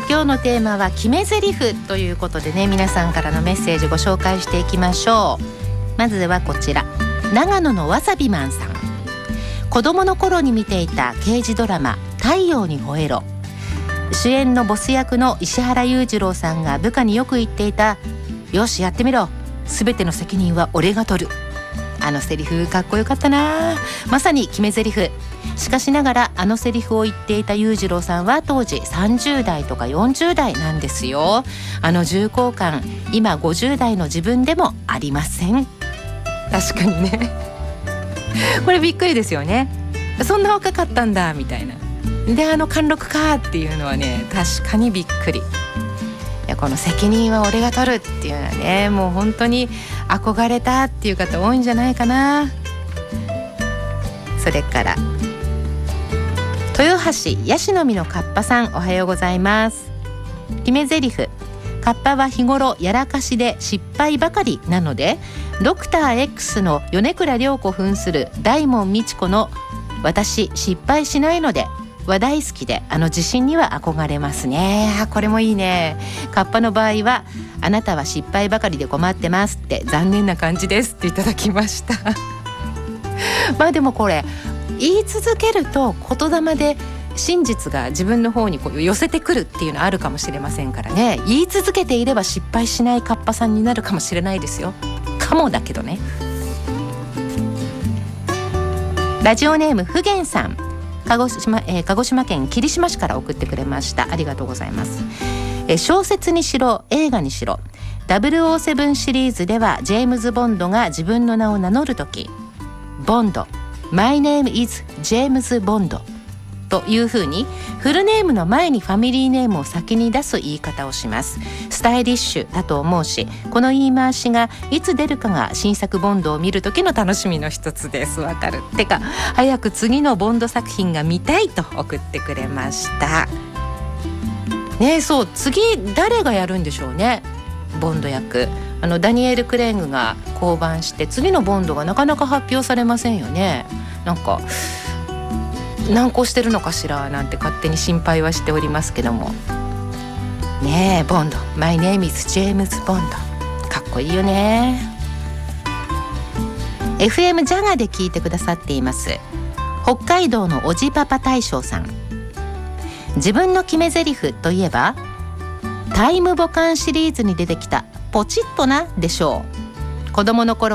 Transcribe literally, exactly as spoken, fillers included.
今日のテーマは決め台詞ということでね、皆さんからのメッセージご紹介していきましょう。まずはこちら、長野のわさびマンさん。子供の頃に見ていた刑事ドラマ太陽にほえろ、主演のボス役の石原裕次郎さんが部下によく言っていた、よしやってみろ、すべての責任は俺が取る。あのセリフかっこよかったな。まさに決め台詞。しかしながらあのセリフを言っていた裕次郎さんは当時さんじゅう代とかよんじゅう代なんですよ。あの重厚感、今ごじゅう代の自分でもありません。確かにねこれびっくりですよね。そんな若かったんだみたいな。であの貫禄かっていうのはね、確かにびっくり。いや、この責任は俺が取るっていうのはね、もう本当に憧れたっていう方多いんじゃないかな。それから豊橋ヤシの実のカッパさん、おはようございます。決め台詞。カッパは日頃やらかしで失敗ばかりなので、ドクター X の米倉涼子扮する大門未知子の私失敗しないのでは大好きで、あの自信には憧れますね。あ、これもいいね。カッパの場合は、あなたは失敗ばかりで困ってますって残念な感じですっていただきましたまあでもこれ言い続けると言霊で真実が自分の方にこう寄せてくるっていうのあるかもしれませんからね。言い続けていれば失敗しないカッパさんになるかもしれないですよ。かもだけどね。ラジオネームふげんさん、鹿児島、えー、鹿児島県霧島市から送ってくれました。ありがとうございます。えー、小説にしろ映画にしろダブルオーセブンシリーズではジェームズ・ボンドが自分の名を名乗るとき、ボンド My name is ジェームズ・ボンドというふうにフルネームの前にファミリーネームを先に出す言い方をします。スタイリッシュだと思うし、この言い回しがいつ出るかが新作ボンドを見る時の楽しみの一つです。わかる。てか早く次のボンド作品が見たいと送ってくれましたね。え、そう、次誰がやるんでしょうね、ボンド役。あのダニエル・クレイグが降板して次のボンドがなかなか発表されませんよね。なんか難航してるのかしらなんて勝手に心配はしておりますけどもね。え、ボンド My name is ジェームズ・ボンド、かっこいいよね。 エフエム ジャガで聞いてくださっています北海道のおじパパ大将さん。自分の決め台詞といえばタイムボカンシリーズに出てきたポチッとなでしょう。子供の頃